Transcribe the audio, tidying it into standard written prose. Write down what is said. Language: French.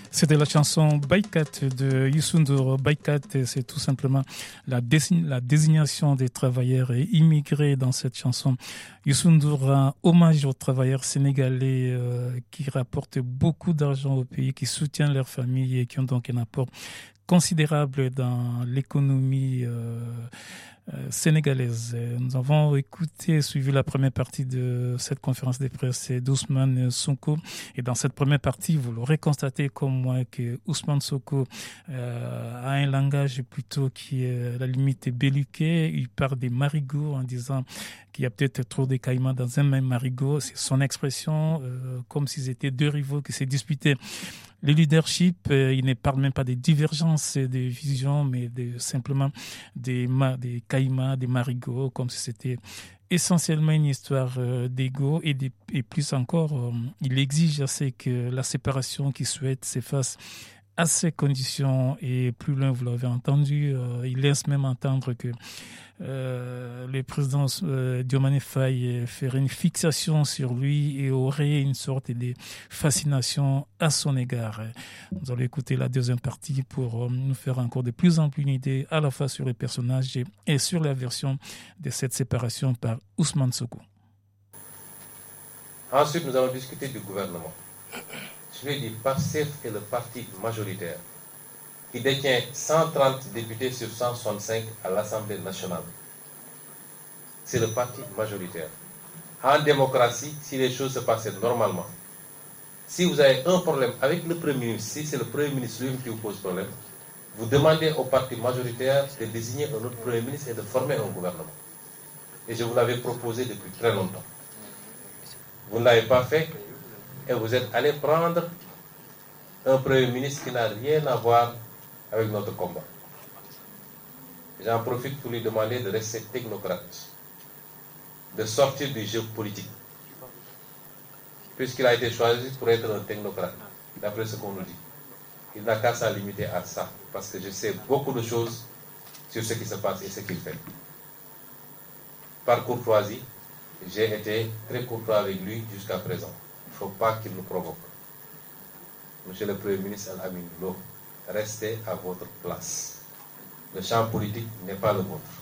C'était la chanson Baykat de Youssou N'Dour. Baykat, c'est tout simplement la désignation des travailleurs immigrés dans cette chanson. Youssou N'Dour rend hommage aux travailleurs sénégalais qui rapportent beaucoup d'argent au pays, qui soutiennent leurs familles et qui ont donc un apport considérable dans l'économie sénégalaise. Nous avons suivi la première partie de cette conférence de presse d'Ousmane Sonko. Et dans cette première partie, vous l'aurez constaté comme moi que Ousmane Sonko a un langage plutôt qui est à la limite belliqueux. Il parle des marigots en disant qu'il y a peut-être trop de caïmans dans un même marigot. C'est son expression, comme s'ils étaient deux rivaux qui se disputaient le leadership. Il ne parle même pas des divergences de vision, mais simplement des caïmans, des marigots, comme si c'était essentiellement une histoire d'ego et plus encore, il exige assez que la séparation qu'il souhaite s'efface à ces conditions. Et plus loin, vous l'avez entendu, il laisse même entendre que le président Diomaye Faye ferait une fixation sur lui et aurait une sorte de fascination à son égard. Nous allons écouter la deuxième partie pour nous faire encore de plus en plus une idée à la fois sur les personnages et sur la version de cette séparation par Ousmane Sonko. Ensuite, nous allons discuter du gouvernement. Celui du PASTEF est le parti majoritaire qui détient 130 députés sur 165 à l'Assemblée nationale. C'est le parti majoritaire. En démocratie, si les choses se passaient normalement, si vous avez un problème avec le Premier ministre, si c'est le Premier ministre lui-même qui vous pose problème, vous demandez au parti majoritaire de désigner un autre Premier ministre et de former un gouvernement. Et je vous l'avais proposé depuis très longtemps. Vous ne l'avez pas fait et vous êtes allé prendre un Premier ministre qui n'a rien à voir avec notre combat. J'en profite pour lui demander de rester technocrate, de sortir du jeu politique, puisqu'il a été choisi pour être un technocrate, d'après ce qu'on nous dit. Il n'a qu'à s'en limiter à ça, parce que je sais beaucoup de choses sur ce qui se passe et ce qu'il fait. Par courtoisie, j'ai été très courtois avec lui jusqu'à présent. Il ne faut pas qu'il nous provoque. Monsieur le Premier ministre Al-Amin Lo, restez à votre place. Le champ politique n'est pas le vôtre.